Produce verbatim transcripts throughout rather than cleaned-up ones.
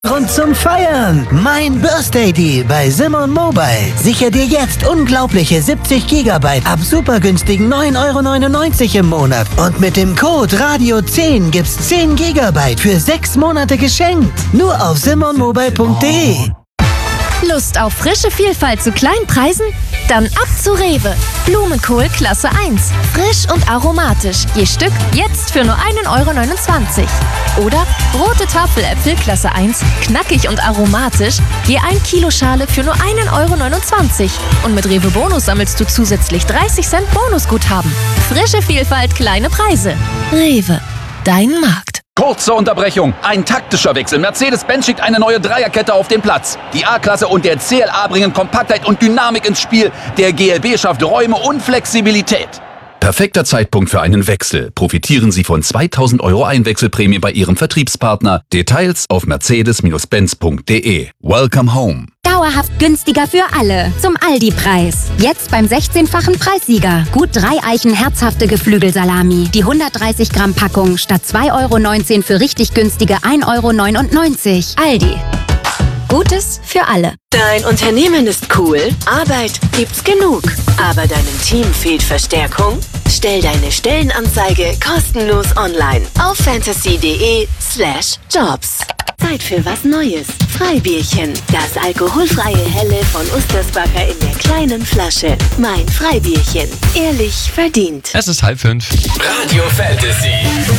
Und zum Feiern mein Birthday Deal bei Simon Mobile. Sichere dir jetzt unglaubliche siebzig Gigabyte ab super günstigen neun Euro neunundneunzig im Monat. Und mit dem Code Radio zehn gibt's zehn Gigabyte für sechs Monate geschenkt. Nur auf simon mobile punkt de. Lust auf frische Vielfalt zu kleinen Preisen? Dann ab zu Rewe. Blumenkohl Klasse eins. Frisch und aromatisch. Je Stück jetzt für nur ein Euro neunundzwanzig. Oder rote Tafeläpfel Klasse eins. Knackig und aromatisch. Je ein Kilo Schale für nur ein Euro neunundzwanzig. Und mit Rewe Bonus sammelst du zusätzlich dreißig Cent Bonusguthaben. Frische Vielfalt, kleine Preise. Rewe. Dein Markt. Kurze Unterbrechung. Ein taktischer Wechsel. Mercedes-Benz schickt eine neue Dreierkette auf den Platz. Die A-Klasse und der C L A bringen Kompaktheit und Dynamik ins Spiel. Der G L B schafft Räume und Flexibilität. Perfekter Zeitpunkt für einen Wechsel. Profitieren Sie von zweitausend Euro Einwechselprämie bei Ihrem Vertriebspartner. Details auf mercedes Benz punkt de. Welcome home. Dauerhaft günstiger für alle. Zum Aldi-Preis. Jetzt beim sechzehnfachen Preissieger. Gut drei Eichen herzhafte Geflügelsalami. Die hundertdreißig Gramm Packung statt zwei Euro neunzehn für richtig günstige ein Euro neunundneunzig. Aldi. Gutes für alle. Dein Unternehmen ist cool, Arbeit gibt's genug. Aber deinem Team fehlt Verstärkung? Stell deine Stellenanzeige kostenlos online auf fantasy.de slash jobs. Zeit für was Neues. Freibierchen. Das alkoholfreie Helle von Ustersbacher in der kleinen Flasche. Mein Freibierchen. Ehrlich verdient. Es ist halb fünf. Radio Fantasy.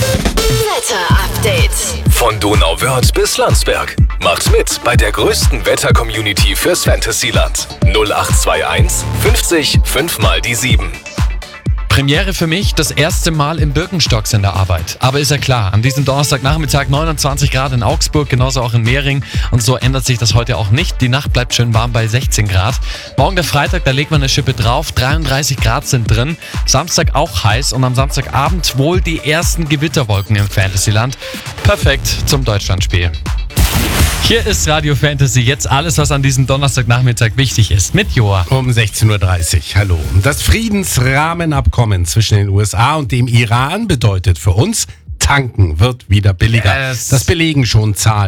Wetter-Update. Von Donauwörth bis Landsberg. Macht mit bei der größten Wetter-Community fürs Fantasyland. null acht zwei eins fünfzig fünf mal die sieben. Premiere für mich, das erste Mal im Birkenstocks in der Arbeit. Aber ist ja klar, an diesem Donnerstagnachmittag neunundzwanzig Grad in Augsburg, genauso auch in Mehring. Und so ändert sich das heute auch nicht. Die Nacht bleibt schön warm bei sechzehn Grad. Morgen der Freitag, da legt man eine Schippe drauf. dreiunddreißig Grad sind drin. Samstag auch heiß und am Samstagabend wohl die ersten Gewitterwolken im Fantasyland. Perfekt zum Deutschlandspiel. Hier ist Radio Fantasy, jetzt alles, was an diesem Donnerstagnachmittag wichtig ist, mit Joa. Um sechzehn Uhr dreißig, hallo. Das Friedensrahmenabkommen zwischen den U S A und dem Iran bedeutet für uns, tanken wird wieder billiger. Yes. Das belegen schon Zahlen.